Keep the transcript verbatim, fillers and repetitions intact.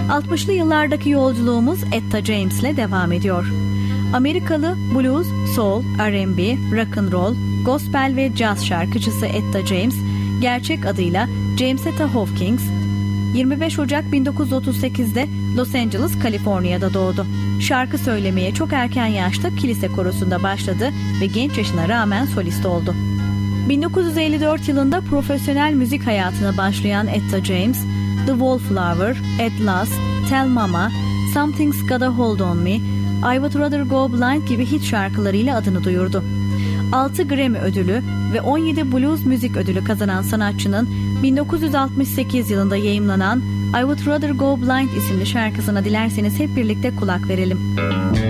altmışlı yıllardaki yolculuğumuz Etta James ile devam ediyor. Amerikalı blues, soul, R and B, rock and roll, gospel ve caz şarkıcısı Etta James, gerçek adıyla James Etta Hawkins, yirmi beş Ocak bin dokuz yüz otuz sekizde Los Angeles, Kaliforniya'da doğdu. Şarkı söylemeye çok erken yaşta kilise korosunda başladı ve genç yaşına rağmen solist oldu. bin dokuz yüz elli dört yılında profesyonel müzik hayatına başlayan Etta James, The Wallflower, At Last, Tell Mama, Something's Gotta Hold On Me, I Would Rather Go Blind gibi hit şarkılarıyla adını duyurdu. altı Grammy ödülü ve on yedi Blues Müzik Ödülü kazanan sanatçının bin dokuz yüz altmış sekiz yılında yayımlanan I Would Rather Go Blind isimli şarkısına dilerseniz hep birlikte kulak verelim.